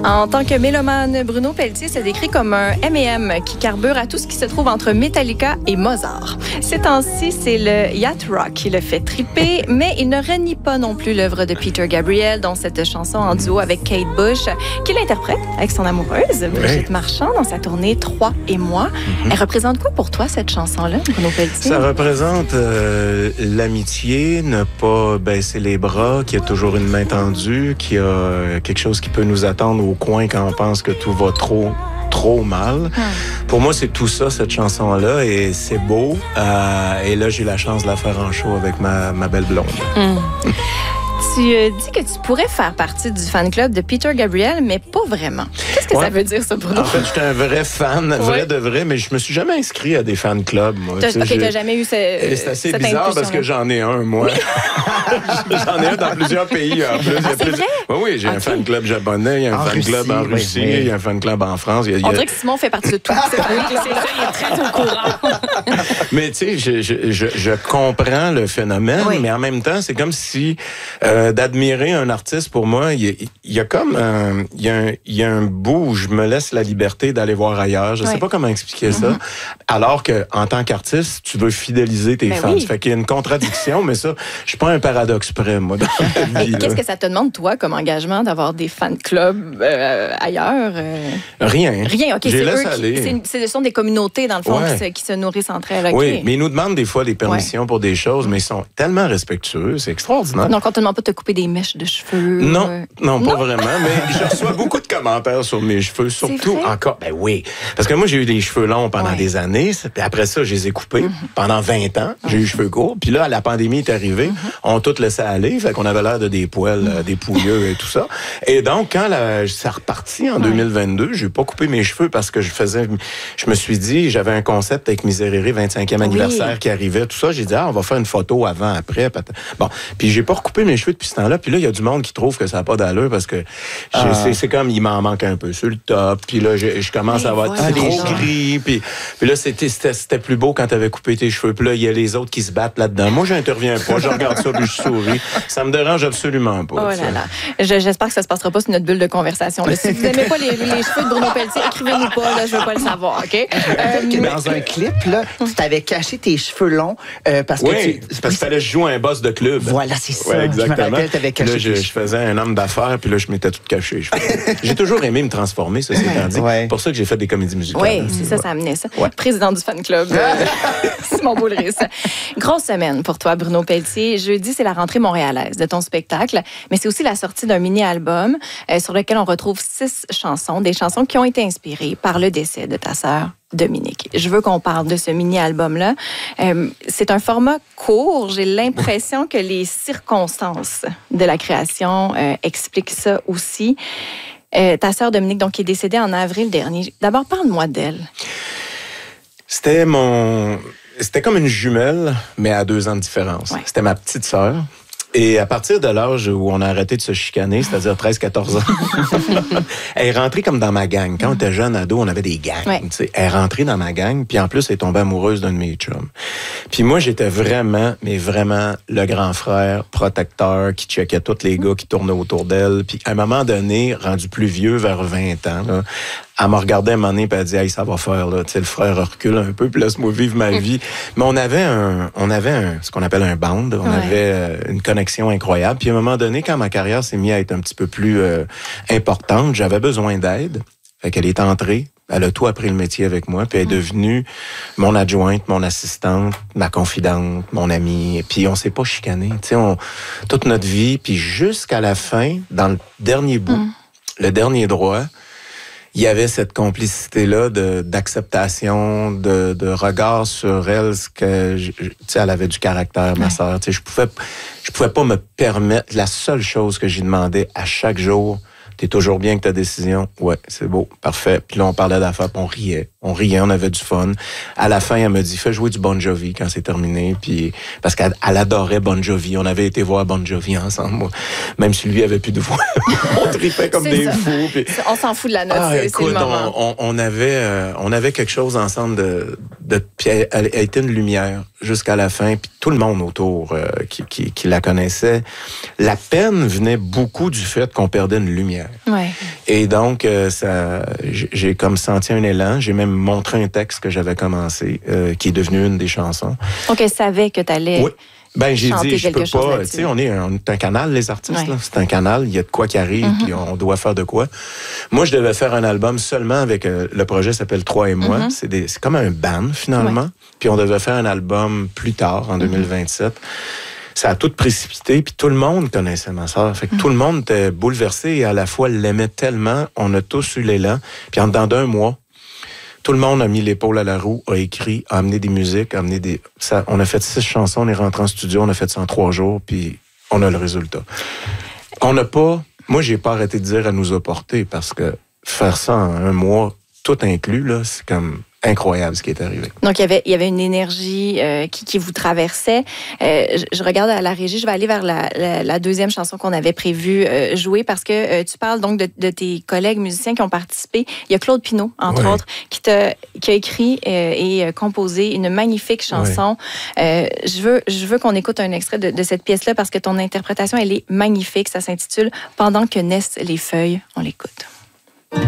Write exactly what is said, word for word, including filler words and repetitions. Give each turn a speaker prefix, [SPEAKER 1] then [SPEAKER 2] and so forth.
[SPEAKER 1] En tant que mélomane, Bruno Pelletier se décrit comme un M et M qui carbure à tout ce qui se trouve entre Metallica et Mozart. Ces temps-ci, c'est le yacht rock qui le fait triper, mais il ne renie pas non plus l'œuvre de Peter Gabriel, dont cette chanson en duo avec Kate Bush, qu'il interprète avec son amoureuse, Brigitte oui. Marchand, dans sa tournée Trois et moi. Mm-hmm. Elle représente quoi pour toi, cette chanson-là, Bruno Pelletier?
[SPEAKER 2] Ça représente euh, l'amitié, ne pas baisser les bras, qu'il y a toujours une main tendue, qu'il y a quelque chose qui peut nous attendre au coin quand on pense que tout va trop, trop mal. Hum. Pour moi, c'est tout ça, cette chanson-là, et c'est beau. Euh, et là, j'ai eu la chance de la faire en show avec ma, ma belle blonde. Hum.
[SPEAKER 1] Tu euh, dis que tu pourrais faire partie du fan club de Peter Gabriel, mais pas vraiment. Qu'est-ce que ouais. ça veut dire, ça, Bruno?
[SPEAKER 2] En fait, j'étais un vrai fan, ouais. vrai de vrai, mais je me suis jamais inscrit à des fan clubs. Moi.
[SPEAKER 1] T'as, okay, t'as jamais eu ce,
[SPEAKER 2] et c'est assez bizarre parce que j'en ai un, moi. J'en ai un dans plusieurs pays. En plus.
[SPEAKER 1] Ah, c'est
[SPEAKER 2] plus...
[SPEAKER 1] vrai?
[SPEAKER 2] Oui, oui, j'ai okay. un fan club japonais, il y a un
[SPEAKER 3] en
[SPEAKER 2] fan
[SPEAKER 3] Russie,
[SPEAKER 2] club en Russie, oui, oui. il y a un fan club en France. Il y a, il y a...
[SPEAKER 1] On dirait que Simon fait partie de tout. C'est vrai, c'est ça, il est très au courant.
[SPEAKER 2] Mais tu sais, je, je, je, je comprends le phénomène, oui. mais en même temps, c'est comme si euh, d'admirer un artiste, pour moi, il y a, il y a comme un, il y a un, il y a un bout où je me laisse la liberté d'aller voir ailleurs. Je ne oui. sais pas comment expliquer mm-hmm. ça. Alors que, en tant qu'artiste, tu veux fidéliser tes ben fans. Oui. Ça fait qu'il y a une contradiction, mais ça, je suis pas un paradoxe près, moi, dans ma vie.
[SPEAKER 1] Qu'est-ce que ça te demande, toi, comme engagement, d'avoir des fan clubs euh, ailleurs? Euh...
[SPEAKER 2] Rien.
[SPEAKER 1] Rien, OK.
[SPEAKER 2] Je
[SPEAKER 1] c'est
[SPEAKER 2] laisse
[SPEAKER 1] eux
[SPEAKER 2] aller.
[SPEAKER 1] Qui, c'est, ce sont des communautés, dans le fond,
[SPEAKER 2] ouais.
[SPEAKER 1] qui, se, qui se nourrissent entre elles. Okay.
[SPEAKER 2] Oui, mais ils nous demandent des fois des permissions ouais. pour des choses, mais ils sont tellement respectueux. C'est extraordinaire.
[SPEAKER 1] Donc, on te demande pas de te couper des mèches de cheveux?
[SPEAKER 2] Non,
[SPEAKER 1] euh...
[SPEAKER 2] non, pas
[SPEAKER 1] non?
[SPEAKER 2] vraiment, mais je reçois beaucoup de commentaires sur mes cheveux, surtout encore. Ben oui, parce que moi, j'ai eu des cheveux longs pendant ouais. des années, puis après ça, je les ai coupés. Mm-hmm. Pendant vingt ans, j'ai eu les cheveux courts, puis là, la pandémie est arrivée, mm-hmm. on a tout laissé aller, fait qu'on avait l'air de des poils, mm-hmm. des pouilleux et tout ça. Et donc, quand la, ça repartit en ouais. deux mille vingt-deux, j'ai pas coupé mes cheveux parce que je faisais, je me suis dit, j'avais un concept avec Miserere, vingt-cinquième oui. anniversaire qui arrivait, tout ça, j'ai dit, ah, on va faire une photo avant, après. Bon, puis j'ai pas recoupé mes cheveux depuis ce temps-là, puis là, il y a du monde qui trouve que ça n'a pas d'allure parce que ah. c'est, c'est comme, il m'en manque un peu sur le top, puis là, je, je commence oui, à avoir voilà, trop gris, puis, puis là, c'était, c'était, c'était plus beau quand t'avais coupé tes cheveux, puis là, il y a les autres qui se battent là-dedans. Moi, j'interviens pas, je regarde ça, puis je souris. Ça me dérange absolument pas.
[SPEAKER 1] Oh là là. Je, j'espère que ça se passera pas sur notre bulle de conversation. Là. Si vous n'aimez pas les, les cheveux de Bruno Pelletier, écrivez-nous pas, là, je veux pas le savoir, OK?
[SPEAKER 3] Euh, dans un clip, là, tu t'avais caché tes cheveux longs euh, parce que
[SPEAKER 2] oui,
[SPEAKER 3] tu...
[SPEAKER 2] c'est parce qu'il fallait jouer un boss de club.
[SPEAKER 3] Voilà, c'est ça.
[SPEAKER 2] Ouais, exactement.
[SPEAKER 3] Je me rappelle, t'avais caché
[SPEAKER 2] là, je, je faisais un homme d'affaires, puis là, je m'étais tout caché. Je j'ai toujours aimé me transformer, ça, c'est étant dit.
[SPEAKER 3] Ouais.
[SPEAKER 2] C'est pour ça que j'ai fait des comédies musicales.
[SPEAKER 1] Oui, c'est ça, ça amenait ça. Ouais. Président du fan club, euh, Simon Boulris. Grosse semaine pour toi, Bruno Pelletier. Jeudi, c'est la rentrée montréalaise de ton spectacle, mais c'est aussi la sortie d'un mini-album euh, sur lequel on retrouve six chansons, des chansons qui ont été inspirées par le décès de ta sœur, Dominique. Je veux qu'on parle de ce mini-album-là. Euh, c'est un format court. J'ai l'impression que les circonstances de la création euh, expliquent ça aussi. Euh, ta sœur Dominique, donc, qui est décédée en avril dernier. D'abord, parle-moi d'elle.
[SPEAKER 2] C'était mon... C'était comme une jumelle, mais à deux ans de différence. Ouais. C'était ma petite sœur. Et à partir de l'âge où on a arrêté de se chicaner, c'est-à-dire treize quatorze ans, elle est rentrée comme dans ma gang. Quand on était jeune ado, on avait des gangs. Ouais. Elle est rentrée dans ma gang, puis en plus, elle est tombée amoureuse d'un de mes chums. Puis moi, j'étais vraiment, mais vraiment le grand frère protecteur qui checkait tous les gars qui tournaient autour d'elle. Puis à un moment donné, rendu plus vieux, vers vingt ans, là, elle m'a regardé un moment donné, puis elle dit, hey, ça va faire, là. Tu sais, le frère recule un peu, puis laisse-moi vivre ma vie. Mais on avait un, on avait un, ce qu'on appelle un band. On ouais. avait euh, une connexion incroyable. Puis à un moment donné, quand ma carrière s'est mise à être un petit peu plus euh, importante, j'avais besoin d'aide. Fait qu'elle est entrée. Elle a tout appris le métier avec moi, puis elle est devenue mon adjointe, mon assistante, ma confidente, mon amie. Puis on s'est pas chicané. Tu sais, on, toute notre vie, puis jusqu'à la fin, dans le dernier bout, mm. le dernier droit, il y avait cette complicité-là de, d'acceptation, de, de regard sur elle, ce que, tu sais, elle avait du caractère, ma ouais. sœur. Tu sais, je pouvais, je pouvais pas me permettre, la seule chose que j'y demandais à chaque jour, t'es toujours bien avec ta décision? Ouais, c'est beau, parfait. Puis là, on parlait d'affaires, puis on riait. On riait, on avait du fun. À la fin, elle me dit, fais jouer du Bon Jovi quand c'est terminé. Puis, parce qu'elle elle adorait Bon Jovi. On avait été voir Bon Jovi ensemble. Moi. Même si lui avait plus de voix. On tripait comme
[SPEAKER 1] c'est
[SPEAKER 2] des
[SPEAKER 1] ça.
[SPEAKER 2] fous. Puis...
[SPEAKER 1] On s'en fout de la note,
[SPEAKER 2] ah,
[SPEAKER 1] c'est,
[SPEAKER 2] écoute,
[SPEAKER 1] c'est le moment.
[SPEAKER 2] On, on, on, avait, euh, on avait quelque chose ensemble de... de puis elle, elle était une lumière. jusqu'à la fin, puis tout le monde autour euh, qui, qui, qui la connaissait. La peine venait beaucoup du fait qu'on perdait une lumière.
[SPEAKER 1] Ouais.
[SPEAKER 2] Et donc, euh, ça, j'ai comme senti un élan. J'ai même montré un texte que j'avais commencé, euh, qui est devenu une des chansons.
[SPEAKER 1] Donc, elle savait que tu allais...
[SPEAKER 2] Oui. Ben, j'ai dit, je peux pas. Tu sais, on est, un, on est un canal, les artistes, ouais. là. C'est un canal, il y a de quoi qui arrive, mm-hmm. puis on doit faire de quoi. Moi, je devais faire un album seulement avec. Euh, le projet s'appelle Trois et moi. Mm-hmm. C'est, des, c'est comme un band, finalement. Ouais. Puis on devait faire un album plus tard, en mm-hmm. deux mille vingt-sept. Ça a tout précipité, puis tout le monde connaissait ma sœur. Fait que mm-hmm. tout le monde était bouleversé et à la fois l'aimait tellement. On a tous eu l'élan. Puis en dedans d'un mois, tout le monde a mis l'épaule à la roue, a écrit, a amené des musiques, a amené des... Ça, on a fait six chansons, on est rentré en studio, on a fait ça en trois jours, puis on a le résultat. On n'a pas... Moi, j'ai pas arrêté de dire à nous apporter, parce que faire ça en un mois, tout inclus, là, c'est comme... incroyable ce qui est arrivé.
[SPEAKER 1] Donc, il y avait, il y avait une énergie euh, qui, qui vous traversait. Euh, je, je regarde à la régie, je vais aller vers la, la, la deuxième chanson qu'on avait prévu euh, jouer parce que euh, tu parles donc de, de tes collègues musiciens qui ont participé. Il y a Claude Pinault, entre oui. autres, qui, te, qui a écrit euh, et composé une magnifique chanson. Oui. Euh, je veux, je veux qu'on écoute un extrait de, de cette pièce-là parce que ton interprétation, elle est magnifique. Ça s'intitule « Pendant que naissent les feuilles ». On l'écoute.